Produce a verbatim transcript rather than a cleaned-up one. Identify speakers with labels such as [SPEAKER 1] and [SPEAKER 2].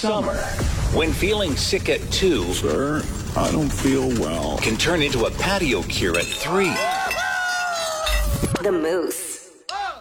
[SPEAKER 1] summer, when feeling sick at two,
[SPEAKER 2] Sir, I don't feel well,
[SPEAKER 1] can turn into a patio cure at three.
[SPEAKER 3] The Moose.